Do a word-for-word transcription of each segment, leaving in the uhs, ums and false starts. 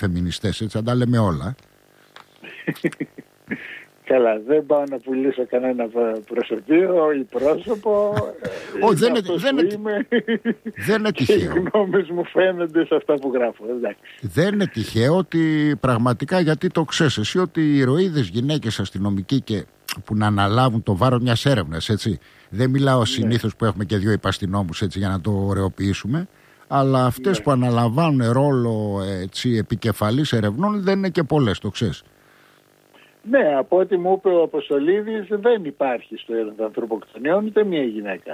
φεμινιστές, έτσι, αν τα λέμε όλα. Καλά, δεν πάω να πουλήσω κανένα προσωπείο ή πρόσωπο. Όχι, δεν είναι, δεν είναι, είμαι, δεν είναι τυχαίο. Οι γνώμες μου φαίνονται σε αυτά που γράφω. Εντάξει. Δεν είναι τυχαίο ότι πραγματικά, γιατί το ξέρεις εσύ, ότι οι ηρωίδες γυναίκες αστυνομικοί και που να αναλάβουν το βάρος μιας έρευνας, έτσι. Δεν μιλάω ναι. συνήθως που έχουμε και δύο υπαστηνόμους, έτσι, για να το ωρεοποιήσουμε. Αλλά αυτές ναι. που αναλαμβάνουν ρόλο, έτσι, επικεφαλής ερευνών δεν είναι και πολλές, το ξέρεις. Ναι, από ό,τι μου είπε ο Αποστολίδης, δεν υπάρχει στο ανθρωποκτονιών ούτε μία γυναίκα.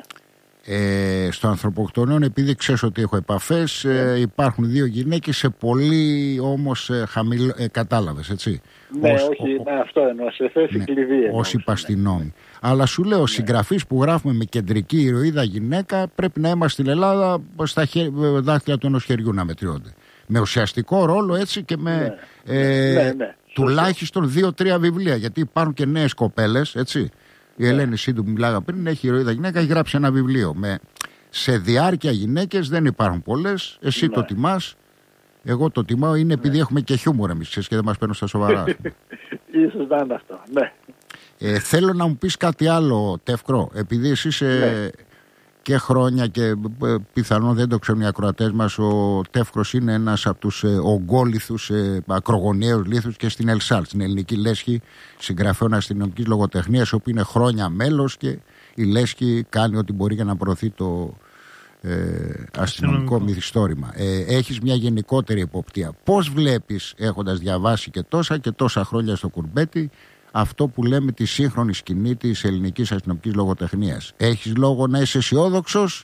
Ε, στο ανθρωποκτονιών, επειδή ξέρεις ότι έχω επαφές, ναι. ε, υπάρχουν δύο γυναίκες σε πολύ όμως ε, χαμηλό, ε, κατάλαβες, έτσι. Ναι, ως, όχι, ο, ναι, αυτό εννοώ, σε θέση ναι, κλειδί. Ως υπαστηνόμοι. Ναι. Αλλά σου λέω, ναι. συγγραφείς που γράφουμε με κεντρική ηρωίδα γυναίκα, πρέπει να είμαστε στην Ελλάδα στα χέρι, δάχτυλα του ενός χεριού να μετριώνται. Με ουσιαστικό ρόλο, έτσι, και με... Ναι. Ε, ναι, ναι. Τουλάχιστον δύο-τρία βιβλία, γιατί υπάρχουν και νέες κοπέλες, έτσι. Η yeah. Ελένη Σίντου που μιλάγα πριν, έχει ηρωίδα γυναίκα, έχει γράψει ένα βιβλίο. Με, σε διάρκεια γυναίκες δεν υπάρχουν πολλές. Εσύ yeah. το τιμάς, εγώ το τιμάω. Είναι yeah. επειδή έχουμε και χιούμορ εμείς και δεν μας παίρνουν στα σοβαρά. Ίσως να είναι αυτό, ναι. Ε, θέλω να μου πεις κάτι άλλο, Τεύκρο, επειδή εσύ είσαι... Yeah. και χρόνια και πιθανόν δεν το ξέρουν οι ακροατές μας, ο Τεύκρος είναι ένας από τους ε, ογκόληθους ε, ακρογωνιαίους λίθους και στην ΕΛΣΑΛ, στην Ελληνική Λέσχη Συγγραφέων Αστυνομικής Λογοτεχνίας, όπου είναι χρόνια μέλος και η Λέσχη κάνει ό,τι μπορεί για να προωθεί το ε, αστυνομικό μυθιστόρημα. Ε, έχεις μια γενικότερη εποπτεία. Πώς βλέπεις, έχοντας διαβάσει και τόσα και τόσα χρόνια στο κουρμπέτι, αυτό που λέμε τη σύγχρονη σκηνή της ελληνικής αστυνομικής λογοτεχνίας? Έχεις λόγο να είσαι αισιόδοξος?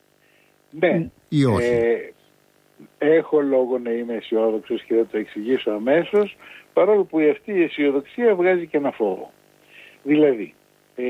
Ναι. Ή όχι? Ε, έχω λόγο να είμαι αισιόδοξος και θα το εξηγήσω αμέσως, παρόλο που αυτή η αισιοδοξία βγάζει και ένα φόβο. Δηλαδή, ε,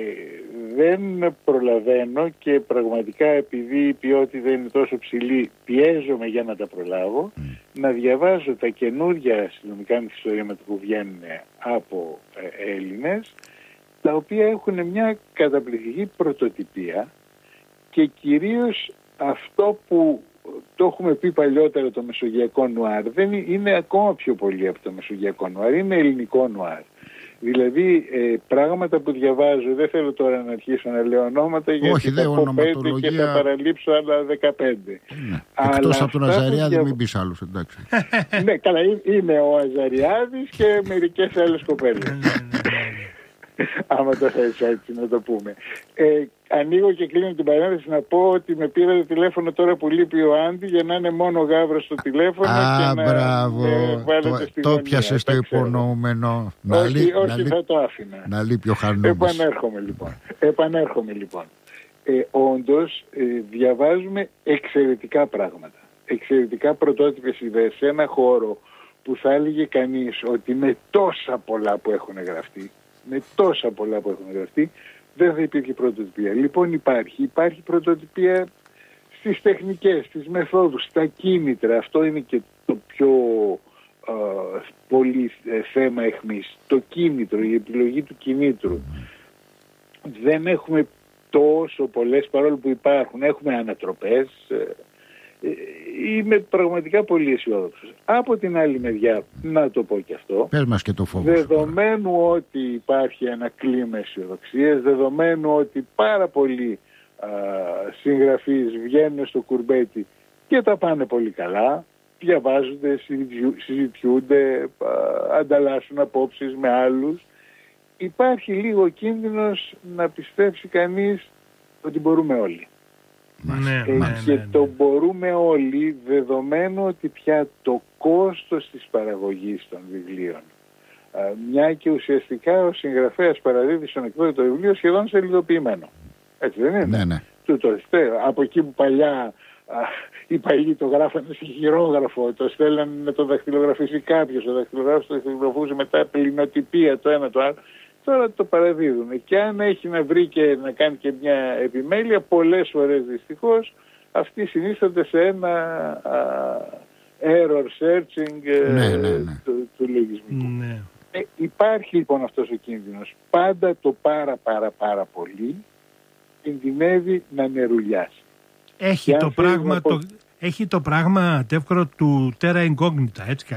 δεν προλαβαίνω και πραγματικά επειδή η ποιότητα είναι τόσο ψηλή, πιέζομαι για να τα προλάβω, mm. να διαβάζω τα καινούργια αστυνομικά μυθιστορήματα που βγαίνουν από ε, Έλληνες, τα οποία έχουν μια καταπληκτική πρωτοτυπία και κυρίως αυτό που το έχουμε πει παλιότερα, το μεσογειακό νουάρ, δεν είναι, είναι ακόμα πιο πολύ από το μεσογειακό νουάρ, είναι ελληνικό νουάρ. Δηλαδή ε, πράγματα που διαβάζω, δεν θέλω τώρα να αρχίσω να λέω ονόματα, γιατί όχι, θα πω πέντε και θα παραλείψω άλλα δεκαπέντε. Ναι. Εκτός από τον Αζαριάδη δια... μην πεις άλλους, εντάξει. Ναι, καλά, είναι ο Αζαριάδης και μερικές άλλες κοπέλες. Άμα το θες έτσι να το πούμε. Ε, ανοίγω και κλείνω την παρένθεση να πω ότι με πήρατε τηλέφωνο τώρα που λείπει ο Άντι για να είναι μόνο Γάβρος στο τηλέφωνο. Α, και μπράβο. να βάλετε το, στη το γωνία. πιάσες το υπονοούμενο. Να όχι, λεί, όχι να λεί, θα το άφηνα. Να λείπει ο Χαρνούμης. Επανέρχομαι λοιπόν. Επανέρχομαι λοιπόν. Ε, όντως ε, διαβάζουμε εξαιρετικά πράγματα. Εξαιρετικά πρωτότυπες ιδέες σε ένα χώρο που θα έλεγε κανείς ότι με τόσα πολλά που έχουν γραφτεί, με τόσα πολλά που έχουν γραφτεί, δεν θα υπήρχε πρωτοτυπία. Λοιπόν υπάρχει, υπάρχει πρωτοτυπία στις τεχνικές, στις μεθόδους, στα κίνητρα. Αυτό είναι και το πιο α, πολύ ε, θέμα εχμής. Το κίνητρο, η επιλογή του κινήτρου. Δεν έχουμε τόσο πολλές, παρόλο που υπάρχουν. Έχουμε ανατροπές. Ε, είμαι πραγματικά πολύ αισιόδοξος. Από την άλλη μεριά, να το πω και αυτό, πες μας και το φόβο δεδομένου σου, ότι υπάρχει ένα κλίμα αισιοδοξίας, δεδομένου ότι πάρα πολλοί α, συγγραφείς βγαίνουν στο κουρμπέτι και τα πάνε πολύ καλά, διαβάζονται, συζητιούνται, α, ανταλλάσσουν απόψεις με άλλους, υπάρχει λίγο κίνδυνος να πιστέψει κανείς ότι μπορούμε όλοι. Ναι, ε, ναι, και ναι, ναι. το μπορούμε όλοι, δεδομένου ότι πια το κόστος της παραγωγής των βιβλίων, α, μια και ουσιαστικά ο συγγραφέας παραδίδει στον εκδότη το βιβλίο σχεδόν σελιδοποιημένο. Έτσι δεν είναι? Ναι, ναι. Του το από εκεί που παλιά α, οι παλιοί το γράφανε σε χειρόγραφο, το στέλνανε να το δαχτυλογραφήσει κάποιος, ο δαχτυλογράφος το δαχτυλογραφούσε μετά πληνοτυπία το ένα το άλλο. Τώρα το παραδίδουν και αν έχει να βρει και να κάνει και μια επιμέλεια, πολλές φορές δυστυχώς αυτοί συνίστανται σε ένα α, error searching ναι, ναι, ναι. του, του λογισμικού. Ναι. Ε, υπάρχει λοιπόν αυτός ο κίνδυνος. Πάντα το πάρα πάρα πάρα πολύ κινδυνεύει να νερουλιάσει. Έχει το, πράγμα, το, έχει το πράγμα, Τεύκρο, του Terra Incognita, έτσι.